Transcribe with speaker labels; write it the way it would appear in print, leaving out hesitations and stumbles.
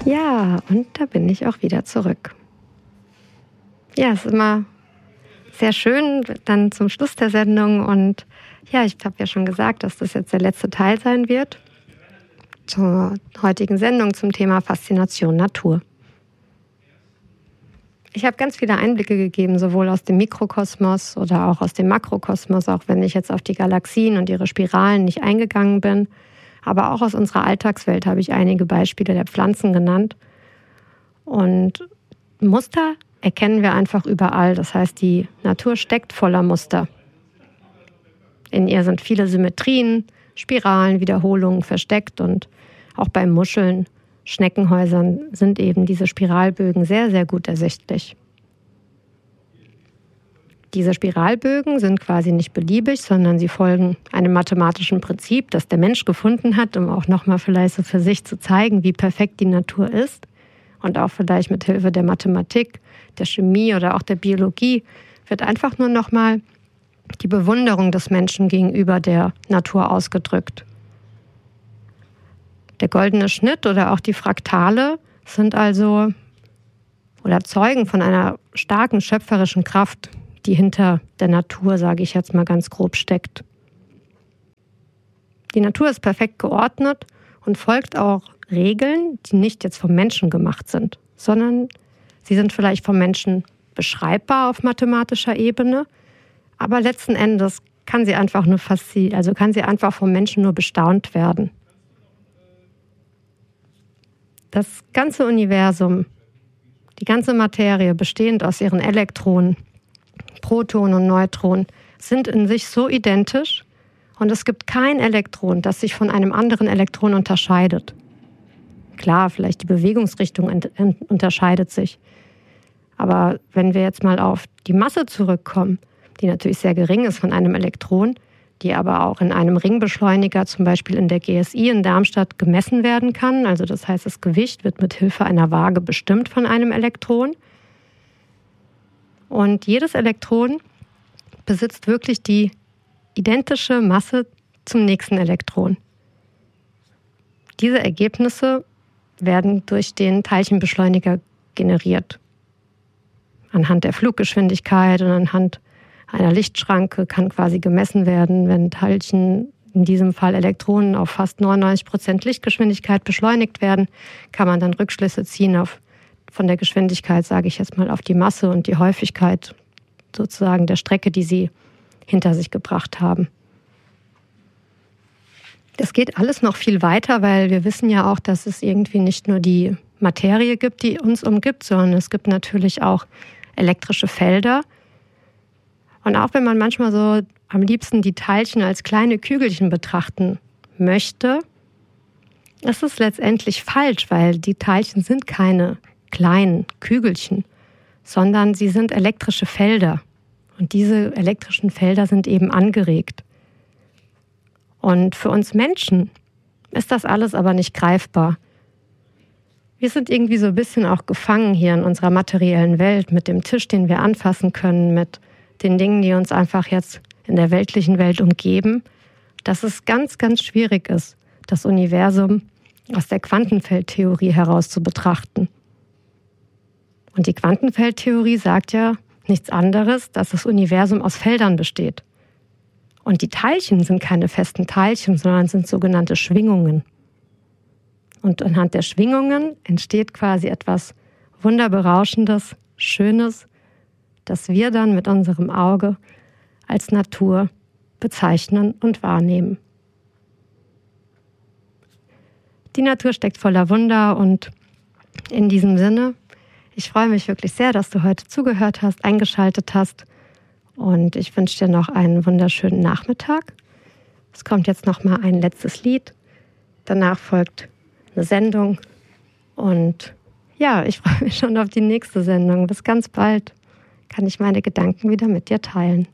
Speaker 1: Ja, und da bin ich auch wieder zurück. Ja, es ist immer sehr schön, dann zum Schluss der Sendung. Und ja, ich habe ja schon gesagt, dass das jetzt der letzte Teil sein wird zur heutigen Sendung zum Thema Faszination Natur. Ich habe ganz viele Einblicke gegeben, sowohl aus dem Mikrokosmos oder auch aus dem Makrokosmos, auch wenn ich jetzt auf die Galaxien und ihre Spiralen nicht eingegangen bin. Aber auch aus unserer Alltagswelt habe ich einige Beispiele der Pflanzen genannt. Und Muster erkennen wir einfach überall. Das heißt, die Natur steckt voller Muster. In ihr sind viele Symmetrien, Spiralen, Wiederholungen versteckt. Und auch bei Muscheln, Schneckenhäusern sind eben diese Spiralbögen sehr, sehr gut ersichtlich. Diese Spiralbögen sind quasi nicht beliebig, sondern sie folgen einem mathematischen Prinzip, das der Mensch gefunden hat, um auch nochmal vielleicht so für sich zu zeigen, wie perfekt die Natur ist. Und auch vielleicht mit Hilfe der Mathematik, der Chemie oder auch der Biologie wird einfach nur nochmal die Bewunderung des Menschen gegenüber der Natur ausgedrückt. Der goldene Schnitt oder auch die Fraktale sind also oder zeugen von einer starken schöpferischen Kraft, die hinter der Natur, sage ich jetzt mal ganz grob, steckt. Die Natur ist perfekt geordnet und folgt auch Regeln, die nicht jetzt vom Menschen gemacht sind, sondern sie sind vielleicht vom Menschen beschreibbar auf mathematischer Ebene, aber letzten Endes kann sie einfach vom Menschen nur bestaunt werden. Das ganze Universum, die ganze Materie, bestehend aus ihren Elektronen, Protonen und Neutronen, sind in sich so identisch und es gibt kein Elektron, das sich von einem anderen Elektron unterscheidet. Klar, vielleicht die Bewegungsrichtung unterscheidet sich. Aber wenn wir jetzt mal auf die Masse zurückkommen, die natürlich sehr gering ist von einem Elektron, die aber auch in einem Ringbeschleuniger, zum Beispiel in der GSI in Darmstadt, gemessen werden kann. Also das heißt, das Gewicht wird mit Hilfe einer Waage bestimmt von einem Elektron. Und jedes Elektron besitzt wirklich die identische Masse zum nächsten Elektron. Diese Ergebnisse werden durch den Teilchenbeschleuniger generiert. Anhand der Fluggeschwindigkeit und anhand einer Lichtschranke kann quasi gemessen werden, wenn Teilchen, in diesem Fall Elektronen, auf fast 99% Lichtgeschwindigkeit beschleunigt werden, kann man dann Rückschlüsse ziehen von der Geschwindigkeit, sage ich jetzt mal, auf die Masse und die Häufigkeit sozusagen der Strecke, die sie hinter sich gebracht haben. Das geht alles noch viel weiter, weil wir wissen ja auch, dass es irgendwie nicht nur die Materie gibt, die uns umgibt, sondern es gibt natürlich auch elektrische Felder. Und auch wenn man manchmal so am liebsten die Teilchen als kleine Kügelchen betrachten möchte, ist es letztendlich falsch, weil die Teilchen sind keine kleinen Kügelchen, sondern sie sind elektrische Felder. Und diese elektrischen Felder sind eben angeregt. Und für uns Menschen ist das alles aber nicht greifbar. Wir sind irgendwie so ein bisschen auch gefangen hier in unserer materiellen Welt mit dem Tisch, den wir anfassen können, mit den Dingen, die uns einfach jetzt in der weltlichen Welt umgeben, dass es ganz, ganz schwierig ist, das Universum aus der Quantenfeldtheorie heraus zu betrachten. Und die Quantenfeldtheorie sagt ja nichts anderes, dass das Universum aus Feldern besteht. Und die Teilchen sind keine festen Teilchen, sondern sind sogenannte Schwingungen. Und anhand der Schwingungen entsteht quasi etwas Wunderberauschendes, Schönes, das wir dann mit unserem Auge als Natur bezeichnen und wahrnehmen. Die Natur steckt voller Wunder und in diesem Sinne, ich freue mich wirklich sehr, dass du heute zugehört hast, eingeschaltet hast und ich wünsche dir noch einen wunderschönen Nachmittag. Es kommt jetzt noch mal ein letztes Lied, danach folgt eine Sendung und ja, ich freue mich schon auf die nächste Sendung. Bis ganz bald kann ich meine Gedanken wieder mit dir teilen.